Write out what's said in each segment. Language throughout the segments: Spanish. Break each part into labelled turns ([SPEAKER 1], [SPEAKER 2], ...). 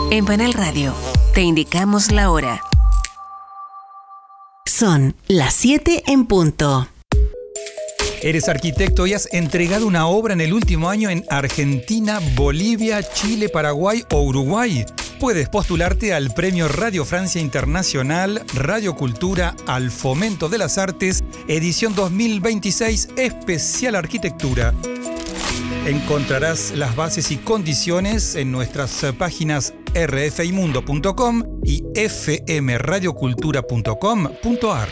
[SPEAKER 1] En Panal Radio, te indicamos la hora. Son las 7 en punto.
[SPEAKER 2] Eres arquitecto y has entregado una obra en el último año en Argentina, Bolivia, Chile, Paraguay o Uruguay. Puedes postularte al Premio Radio Francia Internacional, Radio Cultura al Fomento de las Artes, edición 2026, especial arquitectura. Encontrarás las bases y condiciones en nuestras páginas rfimundo.com y fmradiocultura.com.ar.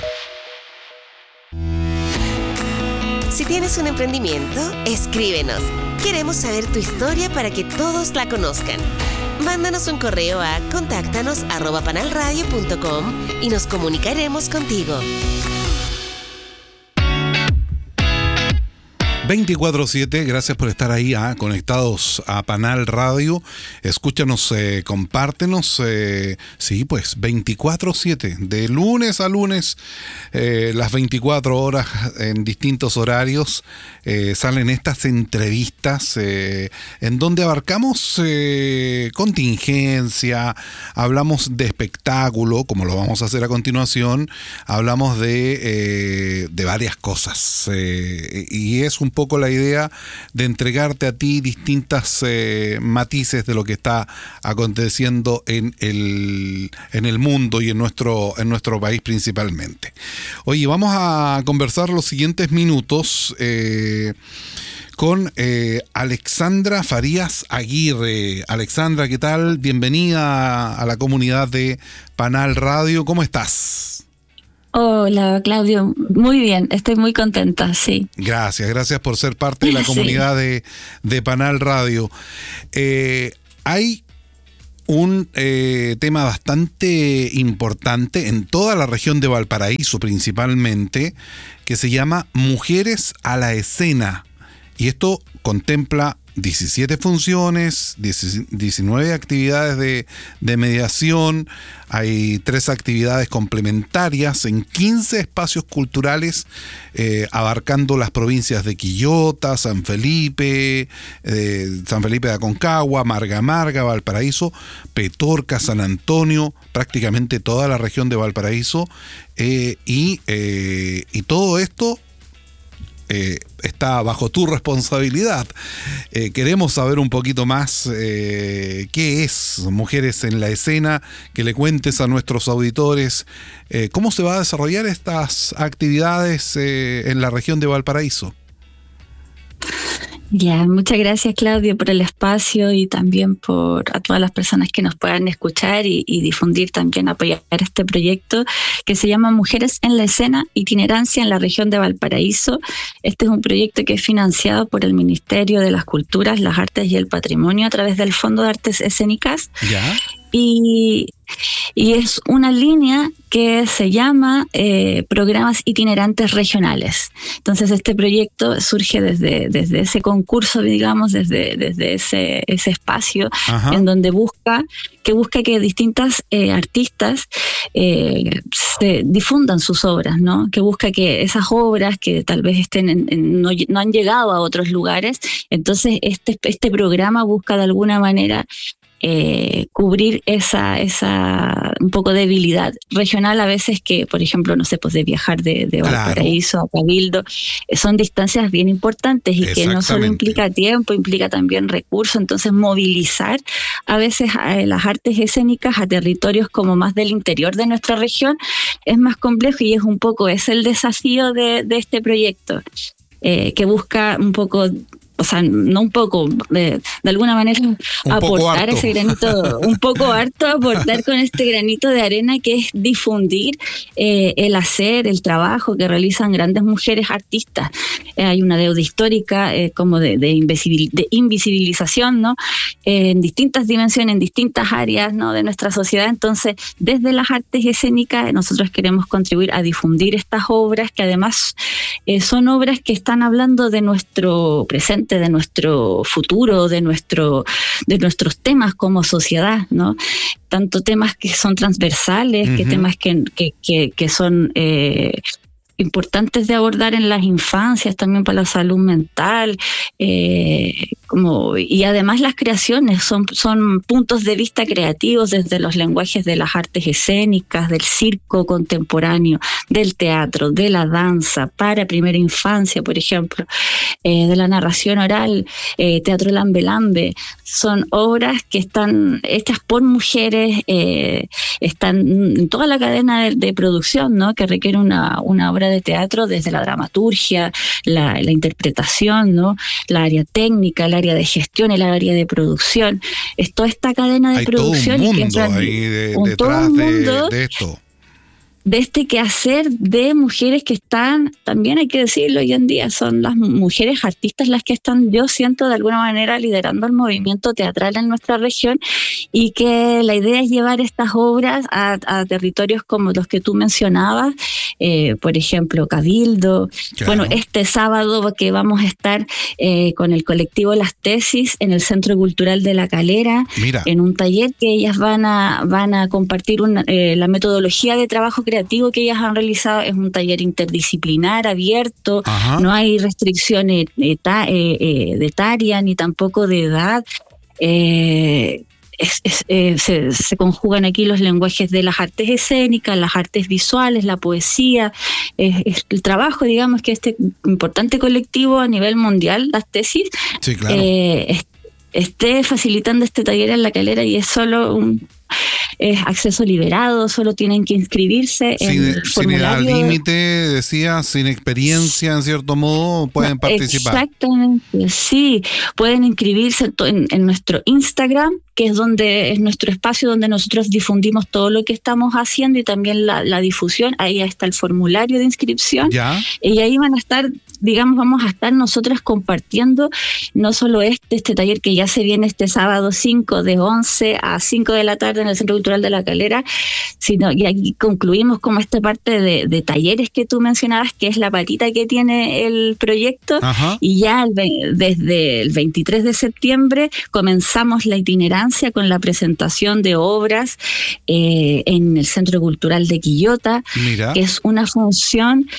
[SPEAKER 1] Si tienes un emprendimiento, escríbenos. Queremos saber tu historia para que todos la conozcan. Mándanos un correo a contáctanos@panalradio.com y nos comunicaremos contigo.
[SPEAKER 3] 24/7, gracias por estar ahí conectados a Panal Radio. Escúchanos, compártenos. Sí, pues 24/7, de lunes a lunes, las 24 horas en distintos horarios, salen estas entrevistas en donde abarcamos contingencia, hablamos de espectáculo, como lo vamos a hacer a continuación, hablamos de varias cosas, y es un poco la idea de entregarte a ti distintas matices de lo que está aconteciendo en el mundo y en nuestro país principalmente. Oye, vamos a conversar los siguientes minutos con Alexandra Farías Aguirre. Alexandra, ¿qué tal? Bienvenida a la comunidad de Panal Radio. ¿Cómo estás?
[SPEAKER 4] Hola, Claudio. Muy bien, estoy muy contenta, sí.
[SPEAKER 3] Gracias por ser parte de la comunidad de Panal Radio. Hay un tema bastante importante en toda la región de Valparaíso principalmente, que se llama Mujeres a la Escena. Y esto contempla 17 funciones, 19 actividades de mediación, hay 3 actividades complementarias en 15 espacios culturales, abarcando las provincias de Quillota, San Felipe de Aconcagua, Marga, Valparaíso, Petorca, San Antonio, prácticamente toda la región de Valparaíso, y todo esto está bajo tu responsabilidad. Queremos saber un poquito más qué es Mujeres en la Escena, que le cuentes a nuestros auditores cómo se va a desarrollar estas actividades en la región de Valparaíso.
[SPEAKER 4] Ya, muchas gracias, Claudio, por el espacio y también a todas las personas que nos puedan escuchar y difundir, también apoyar este proyecto que se llama Mujeres en la Escena, Itinerancia en la región de Valparaíso. Este es un proyecto que es financiado por el Ministerio de las Culturas, las Artes y el Patrimonio a través del Fondo de Artes Escénicas. ¿Ya? Y es una línea que se llama Programas Itinerantes Regionales. Entonces este proyecto surge desde ese concurso, digamos, desde ese espacio. Ajá. En donde busca que distintas artistas se difundan sus obras, ¿no? Que busca que esas obras que tal vez estén no han llegado a otros lugares. Entonces este programa busca de alguna manera cubrir esa un poco debilidad regional a veces, que por ejemplo, no sé, pues de viajar de Valparaíso a Cabildo son distancias bien importantes y que no solo implica tiempo, implica también recursos. Entonces movilizar a veces las artes escénicas a territorios como más del interior de nuestra región es más complejo, y es el desafío de este proyecto, que busca un poco, o sea, no un poco, de alguna manera aportar ese granito, un poco harto, aportar con este granito de arena, que es difundir el hacer, el trabajo que realizan grandes mujeres artistas. Hay una deuda histórica como de invisibilización, ¿no? En distintas dimensiones, en distintas áreas, ¿no?, de nuestra sociedad. Entonces, desde las artes escénicas, nosotros queremos contribuir a difundir estas obras, que además son obras que están hablando de nuestro presente, de nuestro futuro, de nuestros temas como sociedad, ¿no? Tanto temas que son transversales, que temas que son importantes de abordar en las infancias, también para la salud mental, y además las creaciones son puntos de vista creativos desde los lenguajes de las artes escénicas, del circo contemporáneo, del teatro, de la danza para primera infancia, por ejemplo, de la narración oral, teatro Lambe Lambe. Son obras que están hechas por mujeres, están en toda la cadena de producción, ¿no? Que requiere una obra de teatro, desde la dramaturgia, la interpretación, ¿no? La área técnica, el área de gestión, el área de producción. Es toda esta cadena de producción.
[SPEAKER 3] Hay todo un mundo ahí detrás de esto.
[SPEAKER 4] De este quehacer de mujeres que están, también hay que decirlo hoy en día, son las mujeres artistas las que están, yo siento, de alguna manera liderando el movimiento teatral en nuestra región, y que la idea es llevar estas obras a territorios como los que tú mencionabas, por ejemplo, Cabildo. Claro. Bueno, este sábado que vamos a estar con el colectivo Las Tesis en el Centro Cultural de La Calera. Mira. En un taller que ellas van a compartir la metodología de trabajo creativo que ellas han realizado. Es un taller interdisciplinar, abierto. Ajá. No hay restricciones etarias ni tampoco de edad. Se conjugan aquí los lenguajes de las artes escénicas, las artes visuales, la poesía, el trabajo, digamos, que este importante colectivo a nivel mundial, Las Tesis, sí, claro. Esté facilitando este taller en La Calera, y es solo es acceso liberado, solo tienen que inscribirse en el formulario. Sin edad
[SPEAKER 3] límite, decía, sin experiencia, en cierto modo, pueden participar.
[SPEAKER 4] Exactamente, sí, pueden inscribirse en nuestro Instagram, que es nuestro espacio donde nosotros difundimos todo lo que estamos haciendo, y también la difusión. Ahí está el formulario de inscripción. ¿Ya? Y ahí vamos a estar nosotras compartiendo no solo este taller que ya se viene este sábado 5 de 11 a 5 de la tarde en el Centro Cultural de La Calera, sino, y aquí concluimos como esta parte de talleres que tú mencionabas, que es la patita que tiene el proyecto. Ajá. Y ya desde el 23 de septiembre comenzamos la itinerancia con la presentación de obras en el Centro Cultural de Quillota. Mira. Que es una función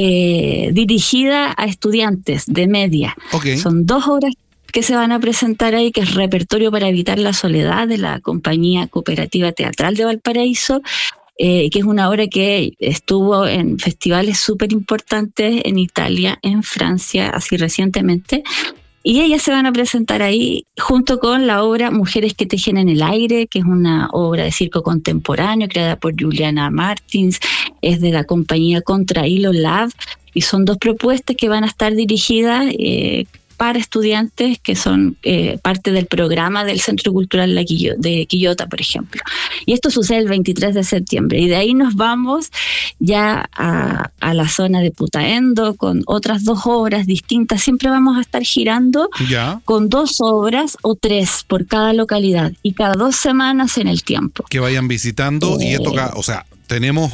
[SPEAKER 4] dirigida a estudiantes de media. Okay. Son 2 obras que se van a presentar ahí, que es Repertorio para evitar la soledad, de la Compañía Cooperativa Teatral de Valparaíso, que es una obra que estuvo en festivales súper importantes en Italia, en Francia, así recientemente. Y ellas se van a presentar ahí junto con la obra Mujeres que tejen en el aire, que es una obra de circo contemporáneo creada por Juliana Martins, es de la compañía Contrahilo Lab, y son 2 propuestas que van a estar dirigidas para estudiantes que son parte del programa del Centro Cultural de Quillota, por ejemplo. Y esto sucede el 23 de septiembre. Y de ahí nos vamos ya a la zona de Putaendo con otras 2 obras distintas. Siempre vamos a estar girando con 2 obras o 3 por cada localidad, y cada 2 semanas en el tiempo.
[SPEAKER 3] Que vayan visitando, y esto, tenemos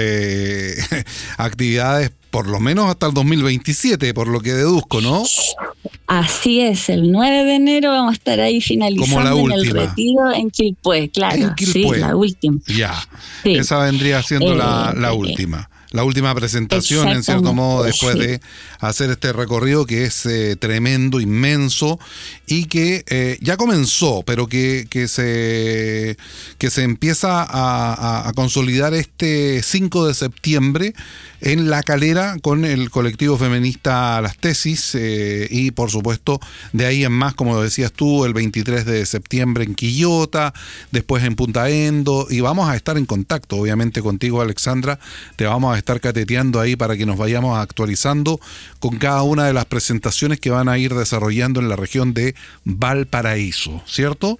[SPEAKER 3] actividades por lo menos hasta el 2027, por lo que deduzco, ¿no?
[SPEAKER 4] Así es, el 9 de enero vamos a estar ahí finalizando en el retiro en Quilpué, claro. En Quilpué. Sí, la última.
[SPEAKER 3] Ya, sí. Esa vendría siendo la última. La última presentación, en cierto modo, después de hacer este recorrido que es tremendo, inmenso, y que ya comenzó, pero que se empieza a consolidar este 5 de septiembre en La Calera con el colectivo feminista Las Tesis, y por supuesto de ahí en más, como decías tú, el 23 de septiembre en Quillota, después en Putaendo, y vamos a estar en contacto obviamente contigo, Alexandra. Te vamos a estar cateteando ahí para que nos vayamos actualizando con cada una de las presentaciones que van a ir desarrollando en la región de Valparaíso, ¿cierto?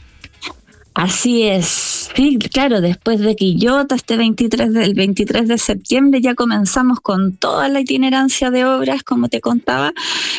[SPEAKER 4] Así es, sí, claro, después de Quillota, el 23 de septiembre ya comenzamos con toda la itinerancia de obras, como te contaba,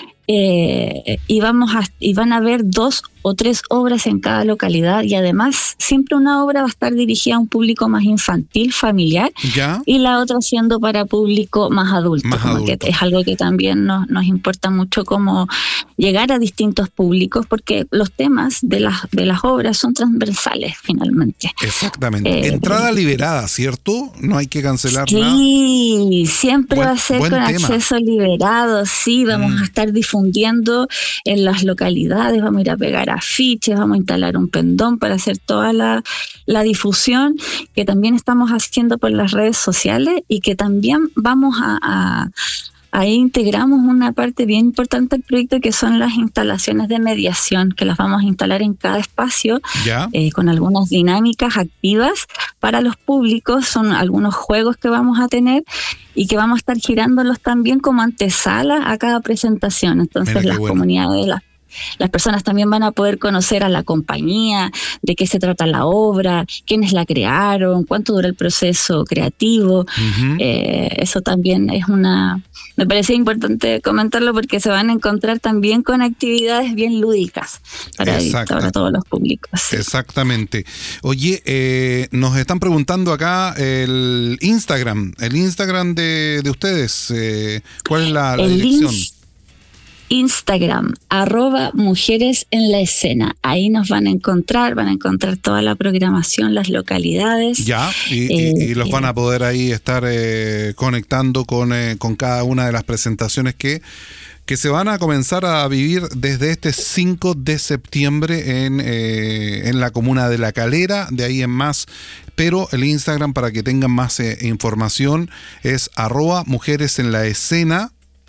[SPEAKER 4] y van a haber 2 o 3 obras en cada localidad, y además siempre una obra va a estar dirigida a un público más infantil, familiar, y la otra siendo para público más adulto. Que es algo que también nos importa mucho, como llegar a distintos públicos, porque los temas de las obras son transversales finalmente.
[SPEAKER 3] Exactamente. Entrada liberada, ¿cierto? No hay que cancelar nada.
[SPEAKER 4] Sí, siempre va a ser con acceso liberado. Sí, vamos a estar difundiendo difundiendo en las localidades, vamos a ir a pegar afiches, vamos a instalar un pendón para hacer toda la difusión que también estamos haciendo por las redes sociales y que también vamos ahí integramos una parte bien importante del proyecto que son las instalaciones de mediación, que las vamos a instalar en cada espacio con algunas dinámicas activas para los públicos. Son algunos juegos que vamos a tener y que vamos a estar girándolos también como antesala a cada presentación. Entonces las comunidades, las personas también van a poder conocer a la compañía, de qué se trata la obra, quiénes la crearon, cuánto dura el proceso creativo. Uh-huh. Eso también es me parece importante comentarlo porque se van a encontrar también con actividades bien lúdicas para todos los públicos.
[SPEAKER 3] Exactamente. Oye, nos están preguntando acá el Instagram de ustedes. ¿Cuál es la dirección?
[SPEAKER 4] Instagram, @mujeresenlaescena. Ahí nos van a encontrar toda la programación, las localidades.
[SPEAKER 3] Y los van a poder ahí estar conectando con cada una de las presentaciones que se van a comenzar a vivir desde este 5 de septiembre en la comuna de La Calera, de ahí en más. Pero el Instagram, para que tengan más información, es @mujeresenlaescena.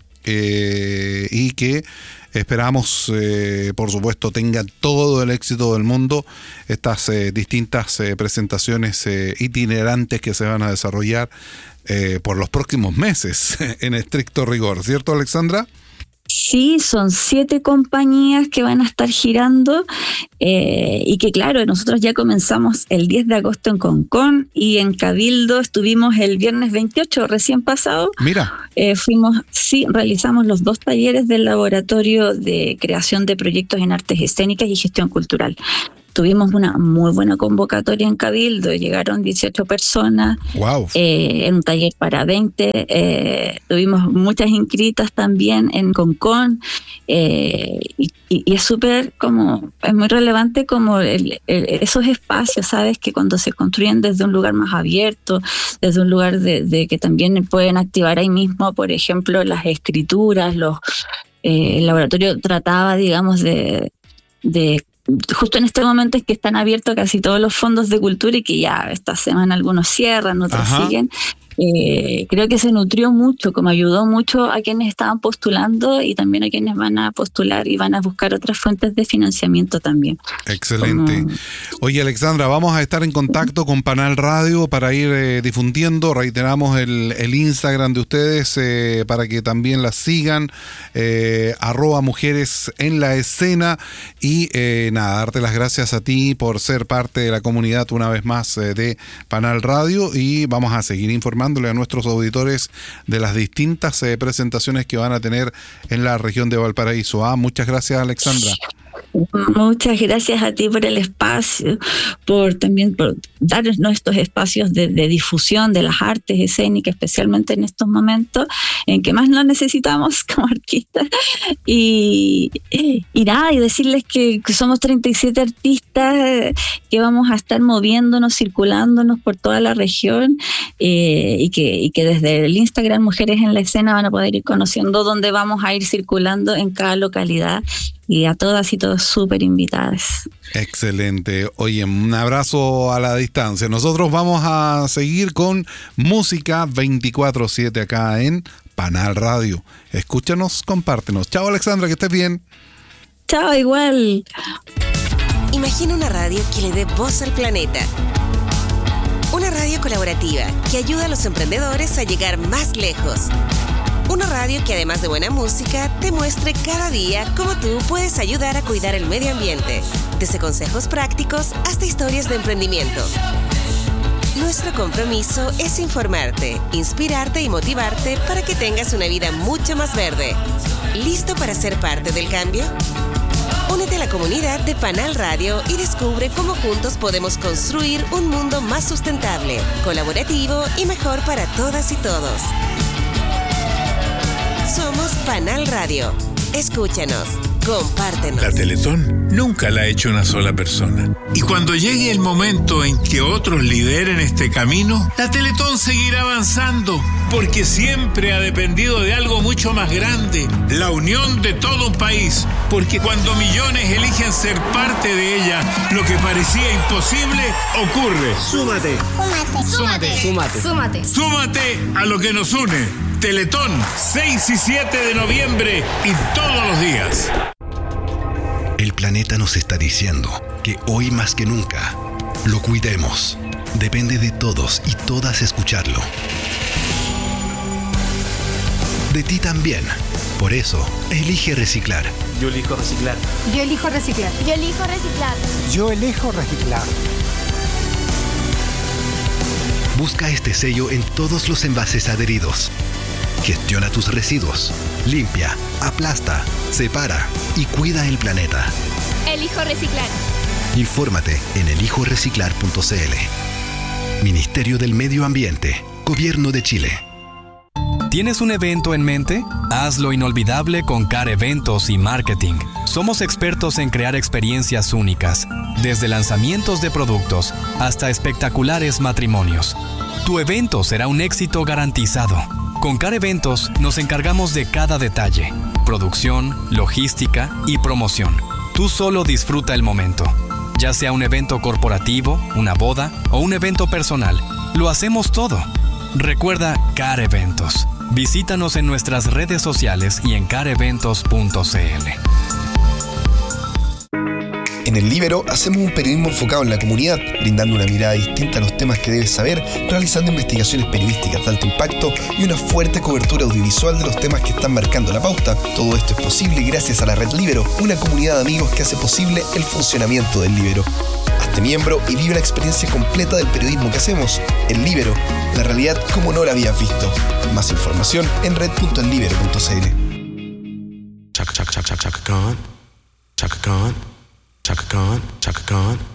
[SPEAKER 3] Y que esperamos, por supuesto, tengan todo el éxito del mundo estas distintas presentaciones itinerantes que se van a desarrollar por los próximos meses, en estricto rigor, ¿cierto, Alexandra?
[SPEAKER 4] Sí, son 7 compañías que van a estar girando y que claro, nosotros ya comenzamos el 10 de agosto en Concón y en Cabildo estuvimos el viernes 28, recién pasado.
[SPEAKER 3] Mira.
[SPEAKER 4] Realizamos los 2 talleres del laboratorio de creación de proyectos en artes escénicas y gestión cultural. Tuvimos una muy buena convocatoria en Cabildo, llegaron 18 personas.
[SPEAKER 3] Wow.
[SPEAKER 4] En un taller para 20, tuvimos muchas inscritas también en Concón, y es súper es muy relevante como esos espacios, ¿sabes? Que cuando se construyen desde un lugar más abierto, desde un lugar de que también pueden activar ahí mismo, por ejemplo, las escrituras, el laboratorio trataba, digamos, de justo en este momento es que están abiertos casi todos los fondos de cultura y que ya esta semana algunos cierran, otros siguen. Creo que se nutrió mucho, como ayudó mucho a quienes estaban postulando y también a quienes van a postular y van a buscar otras fuentes de financiamiento también.
[SPEAKER 3] Excelente. Oye, Alexandra, vamos a estar en contacto con Panal Radio para ir difundiendo. Reiteramos el Instagram de ustedes para que también las sigan, @mujeresenlaescena y darte las gracias a ti por ser parte de la comunidad una vez más de Panal Radio, y vamos a seguir informándole a nuestros auditores de las distintas presentaciones que van a tener en la región de Valparaíso. Muchas gracias, Alexandra.
[SPEAKER 4] Muchas gracias a ti por el espacio, por darnos estos espacios de difusión de las artes escénicas, especialmente en estos momentos en que más lo necesitamos como artistas. Y decirles que somos 37 artistas que vamos a estar moviéndonos, circulándonos por toda la región, y que desde el Instagram Mujeres en la Escena van a poder ir conociendo dónde vamos a ir circulando en cada localidad. Y a todas y todos súper invitadas.
[SPEAKER 3] Excelente. Oye, un abrazo a la distancia. Nosotros vamos a seguir con música 24/7 acá en Panal Radio. Escúchanos, compártenos. Chao, Alexandra, que estés bien.
[SPEAKER 4] Chao, igual.
[SPEAKER 1] Imagina una radio que le dé voz al planeta. Una radio colaborativa que ayuda a los emprendedores a llegar más lejos. Una radio que además de buena música te muestre cada día cómo tú puedes ayudar a cuidar el medio ambiente, desde consejos prácticos hasta historias de emprendimiento. Nuestro compromiso es informarte, inspirarte y motivarte para que tengas una vida mucho más verde. ¿Listo para ser parte del cambio? Únete a la comunidad de Panal Radio y descubre cómo juntos podemos construir un mundo más sustentable, colaborativo y mejor para todas y todos. Somos Panal Radio. Escúchanos, compártenos.
[SPEAKER 5] La Teletón nunca la ha hecho una sola persona. Y cuando llegue el momento en que otros lideren este camino, la Teletón seguirá avanzando, porque siempre ha dependido de algo mucho más grande, la unión de todo un país. Porque cuando millones eligen ser parte de ella, lo que parecía imposible ocurre.
[SPEAKER 6] Súmate. Súmate. Súmate. Súmate.
[SPEAKER 5] Súmate a lo que nos une. Teletón, 6 y 7 de noviembre y todos los días.
[SPEAKER 7] El planeta nos está diciendo que hoy más que nunca lo cuidemos. Depende de todos y todas escucharlo. De ti también. Por eso, elige reciclar.
[SPEAKER 6] Yo elijo reciclar.
[SPEAKER 8] Yo elijo reciclar.
[SPEAKER 9] Yo elijo reciclar.
[SPEAKER 10] Yo elijo reciclar.
[SPEAKER 7] Busca este sello en todos los envases adheridos. Gestiona tus residuos. Limpia, aplasta, separa y cuida el planeta.
[SPEAKER 9] Elijo reciclar.
[SPEAKER 7] Infórmate en elijoreciclar.cl. Ministerio del Medio Ambiente. Gobierno de Chile.
[SPEAKER 11] ¿Tienes un evento en mente? Hazlo inolvidable con CAR Eventos y Marketing. Somos expertos en crear experiencias únicas, desde lanzamientos de productos hasta espectaculares matrimonios. Tu evento será un éxito garantizado. Con CAR Eventos nos encargamos de cada detalle: producción, logística y promoción. Tú solo disfruta el momento. Ya sea un evento corporativo, una boda o un evento personal, lo hacemos todo. Recuerda CAR Eventos. Visítanos en nuestras redes sociales y en careventos.cl.
[SPEAKER 12] En El Líbero hacemos un periodismo enfocado en la comunidad, brindando una mirada distinta a los temas que debes saber, realizando investigaciones periodísticas de alto impacto y una fuerte cobertura audiovisual de los temas que están marcando la pauta. Todo esto es posible gracias a la Red Líbero, una comunidad de amigos que hace posible el funcionamiento del Líbero. Hazte miembro y vive la experiencia completa del periodismo que hacemos. El Líbero, la realidad como no la habías visto. Más información en red.ellibero.cl.
[SPEAKER 13] Chaka Khan. Chaka Khan.